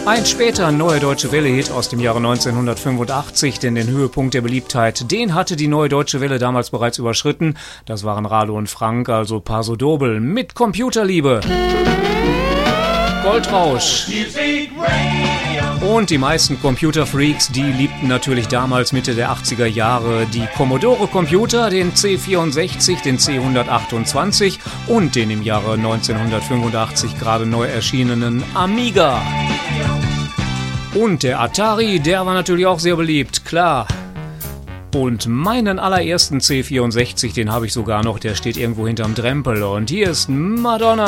Ein später Neue Deutsche Welle-Hit aus dem Jahre 1985, denn den Höhepunkt der Beliebtheit, den hatte die Neue Deutsche Welle damals bereits überschritten. Das waren Rado und Frank, also Paso Doble, mit Computerliebe. Goldrausch. Und die meisten Computerfreaks, die liebten natürlich damals Mitte der 80er Jahre die Commodore-Computer, den C64, den C128 und den im Jahre 1985 gerade neu erschienenen Amiga. Und der Atari, der war natürlich auch sehr beliebt, klar. Und meinen allerersten C64, den habe ich sogar noch, der steht irgendwo hinterm Drempel. Und hier ist Madonna.